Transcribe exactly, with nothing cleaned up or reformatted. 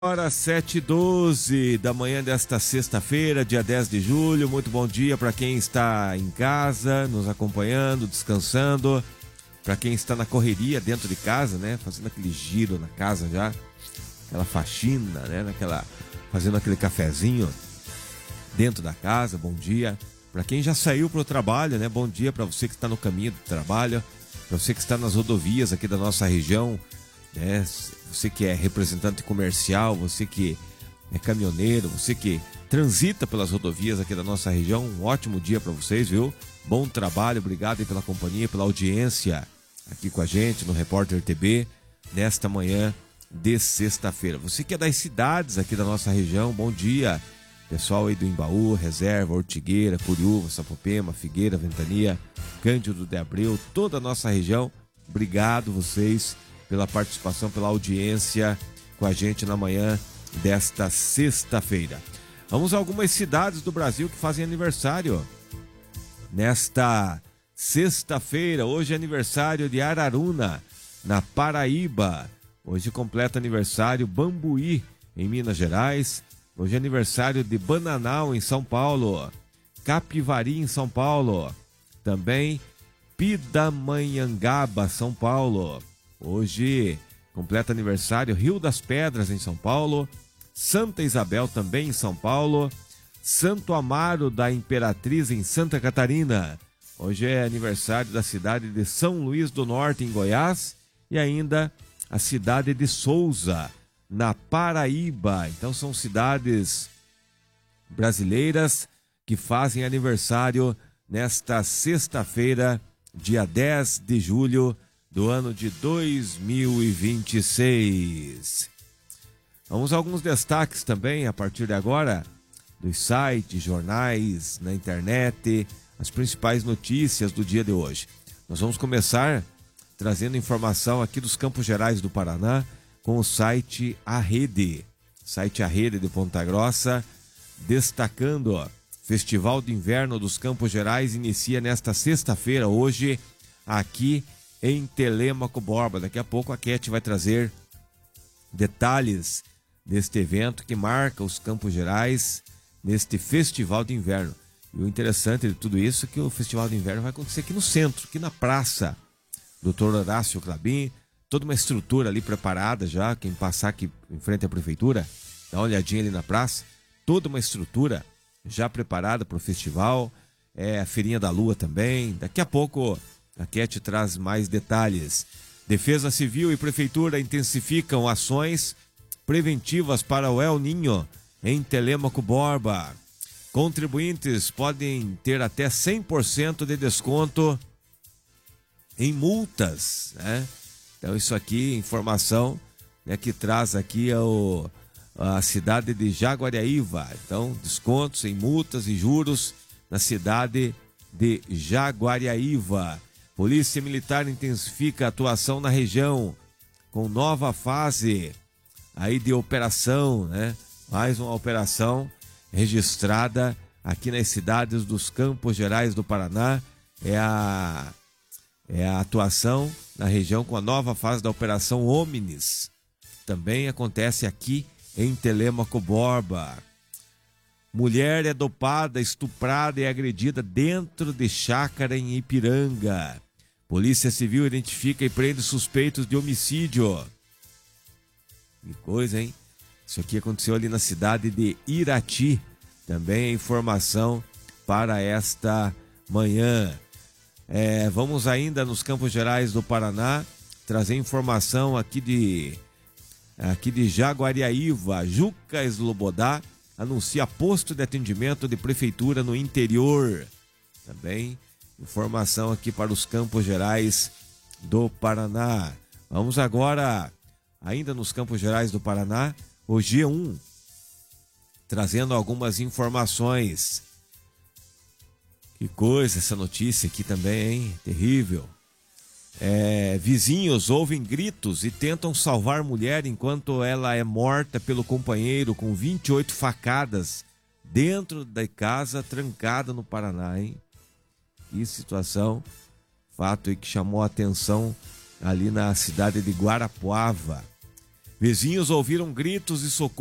Hora sete e doze da manhã desta sexta-feira, dia dez de julho. Muito bom dia para quem está em casa, nos acompanhando, descansando. Para quem está na correria dentro de casa, né? Fazendo aquele giro na casa já. Aquela faxina, né? Naquela, fazendo aquele cafezinho dentro da casa. Bom dia. Para quem já saiu para o trabalho, né? Bom dia para você que está no caminho do trabalho. Para você que está nas rodovias aqui da nossa região, né? Você que é representante comercial, você que é caminhoneiro, você que transita pelas rodovias aqui da nossa região, um ótimo dia para vocês, viu? Bom trabalho, obrigado aí pela companhia, pela audiência aqui com a gente no Repórter T B, nesta manhã de sexta-feira. Você que é das cidades aqui da nossa região, bom dia. Pessoal aí do Embaú, Reserva, Ortigueira, Curiúva, Sapopema, Figueira, Ventania, Cândido de Abreu, toda a nossa região, obrigado vocês pela participação, pela audiência com a gente na manhã desta sexta-feira. Vamos a algumas cidades do Brasil que fazem aniversário. Nesta sexta-feira, hoje é aniversário de Araruna, na Paraíba. Hoje completa aniversário Bambuí, em Minas Gerais. Hoje é aniversário de Bananal, em São Paulo. Capivari, em São Paulo. Também Pindamonhangaba, São Paulo. Hoje completa aniversário Rio das Pedras, em São Paulo. Santa Isabel, também em São Paulo. Santo Amaro da Imperatriz, em Santa Catarina. Hoje é aniversário da cidade de São Luís do Norte, em Goiás. E ainda a cidade de Souza, na Paraíba. Então são cidades brasileiras que fazem aniversário nesta sexta-feira, dia dez de julho do ano de dois mil e vinte e seis. Vamos a alguns destaques também a partir de agora dos sites, jornais, na internet, as principais notícias do dia de hoje. Nós vamos começar trazendo informação aqui dos Campos Gerais do Paraná com o site A Rede, site A Rede de Ponta Grossa, destacando, ó, Festival de Inverno dos Campos Gerais inicia nesta sexta-feira, hoje, aqui em Telêmaco Borba. Daqui a pouco a Cat vai trazer detalhes deste evento que marca os Campos Gerais neste Festival de Inverno. E o interessante de tudo isso é que o Festival de Inverno vai acontecer aqui no centro, aqui na praça doutor Horácio Clabin, toda uma estrutura ali preparada já, quem passar aqui em frente à prefeitura, dá uma olhadinha ali na praça, toda uma estrutura já preparada para o festival, é a Feirinha da Lua também. Daqui a pouco a Cat traz mais detalhes. Defesa Civil e Prefeitura intensificam ações preventivas para o El Ninho em Telêmaco Borba. Contribuintes podem ter até cem por cento de desconto em multas, né? Então isso aqui, informação, né, que traz aqui ao, a cidade de Jaguariaíva. Então, descontos em multas e juros na cidade de Jaguariaíva. Polícia Militar intensifica a atuação na região com nova fase aí de operação, né? Mais uma operação registrada aqui nas cidades dos Campos Gerais do Paraná. É a, é a atuação na região com a nova fase da Operação Omnis. Também acontece aqui em Telêmaco Borba. Mulher é dopada, estuprada e agredida dentro de chácara em Ipiranga. Polícia Civil identifica e prende suspeitos de homicídio. Que coisa, hein? Isso aqui aconteceu ali na cidade de Irati. Também é informação para esta manhã. É, vamos ainda nos Campos Gerais do Paraná trazer informação aqui de, aqui de Jaguariaíva. Juca Slobodá anuncia posto de atendimento de prefeitura no interior. Também informação aqui para os Campos Gerais do Paraná. Vamos agora, ainda nos Campos Gerais do Paraná, o G um, trazendo algumas informações. Que coisa essa notícia aqui também, hein? Terrível. É, vizinhos ouvem gritos e tentam salvar mulher enquanto ela é morta pelo companheiro com vinte e oito facadas dentro da casa, trancada no Paraná, hein? Que situação, fato aí que chamou a atenção ali na cidade de Guarapuava. Vizinhos ouviram gritos e socorro